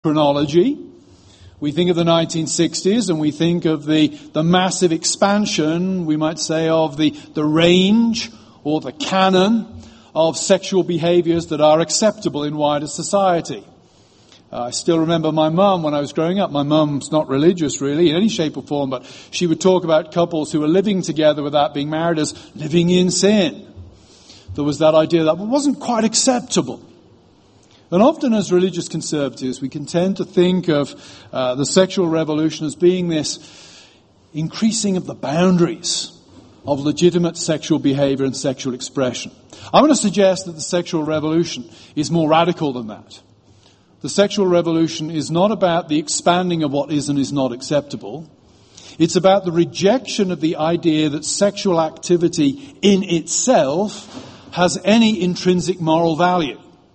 chronology. We think of the 1960s and we think of the massive expansion, we might say, of the range or the canon of sexual behaviors that are acceptable in wider society. I still remember my mum when I was growing up. My mum's not religious really in any shape or form, but she would talk about couples who were living together without being married as living in sin. There was that idea that wasn't quite acceptable. And often as religious conservatives, we can tend to think of the sexual revolution as being this increasing of the boundaries of legitimate sexual behavior and sexual expression. I want to suggest that the sexual revolution is more radical than that. The sexual revolution is not about the expanding of what is and is not acceptable. It's about the rejection of the idea that sexual activity in itself has any intrinsic moral value.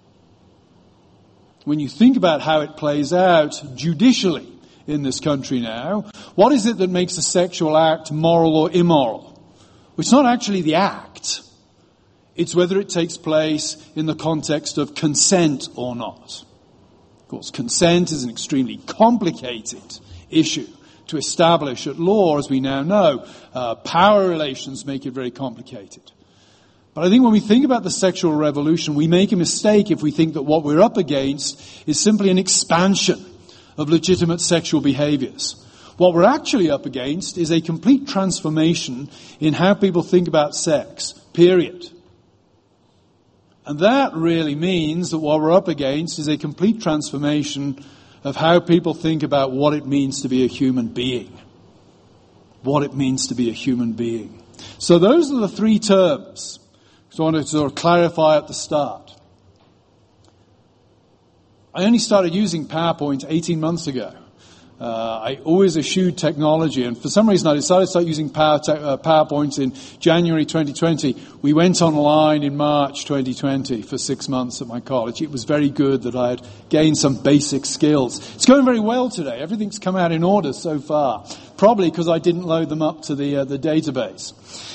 When you think about how it plays out judicially in this country now, what is it that makes a sexual act moral or immoral? Well, it's not actually the act. It's whether it takes place in the context of consent or not. Of course, consent is an extremely complicated issue to establish at law, as we now know. Power relations make it very complicated. But I think when we think about the sexual revolution, we make a mistake if we think that what we're up against is simply an expansion of legitimate sexual behaviors. What we're actually up against is a complete transformation in how people think about sex, period. And that really means that what we're up against is a complete transformation of how people think about what it means to be a human being. What it means to be a human being. So those are the three terms. So I wanted to sort of clarify at the start. I only started using PowerPoint 18 months ago. I always eschewed technology, and for some reason I decided to start using PowerPoint in January 2020. We went online in March 2020 for 6 months at my college. It was very good that I had gained some basic skills. It's going very well today. Everything's come out in order so far, probably because I didn't load them up to the database.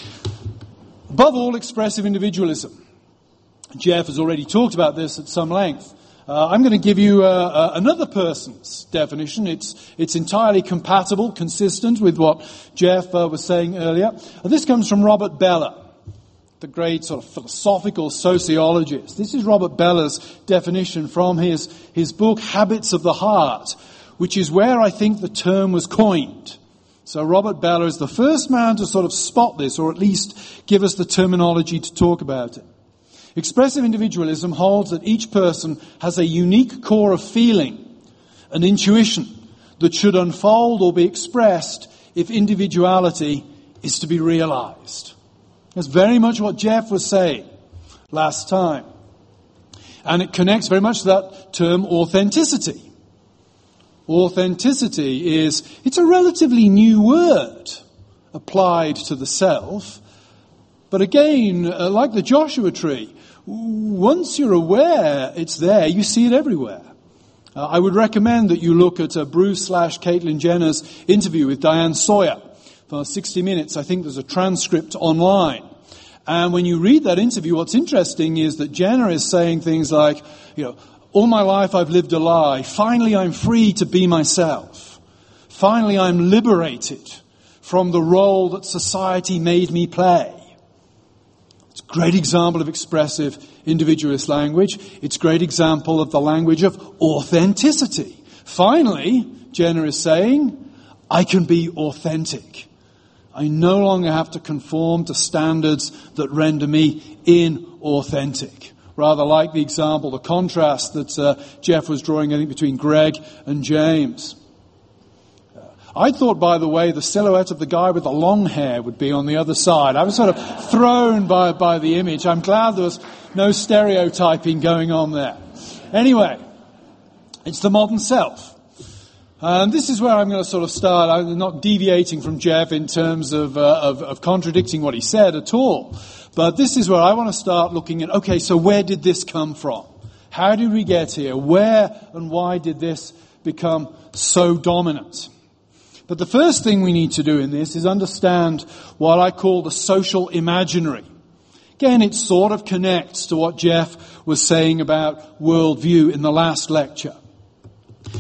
Above all, expressive individualism. Jeff has already talked about this at some length. I'm going to give you another person's definition. It's entirely compatible, consistent with what Jeff was saying earlier. And this comes from Robert Bellah, the great sort of philosophical sociologist. This is Robert Bellah's definition from his book, Habits of the Heart, which is where I think the term was coined. So Robert Bellah is the first man to sort of spot this, or at least give us the terminology to talk about it. Expressive individualism holds that each person has a unique core of feeling, an intuition that should unfold or be expressed if individuality is to be realized. That's very much what Jeff was saying last time. And it connects very much to that term authenticity. Authenticity it's a relatively new word applied to the self. But again, like the Joshua tree, once you're aware it's there, you see it everywhere. I would recommend that you look at Bruce/Caitlyn Jenner's interview with Diane Sawyer for 60 Minutes. I think there's a transcript online. And when you read that interview, what's interesting is that Jenner is saying things like, all my life I've lived a lie. Finally I'm free to be myself. Finally I'm liberated from the role that society made me play. It's a great example of expressive individualist language. It's a great example of the language of authenticity. Finally, Jenner is saying, I can be authentic. I no longer have to conform to standards that render me inauthentic. Rather like the example, the contrast that Jeff was drawing, I think, between Greg and James. I thought, by the way, the silhouette of the guy with the long hair would be on the other side. I was sort of thrown by the image. I'm glad there was no stereotyping going on there. Anyway, it's the modern self. And this is where I'm going to sort of start. I'm not deviating from Jeff in terms of contradicting what he said at all. But this is where I want to start looking at, okay, so where did this come from? How did we get here? Where and why did this become so dominant? But the first thing we need to do in this is understand what I call the social imaginary. Again, it sort of connects to what Jeff was saying about worldview in the last lecture.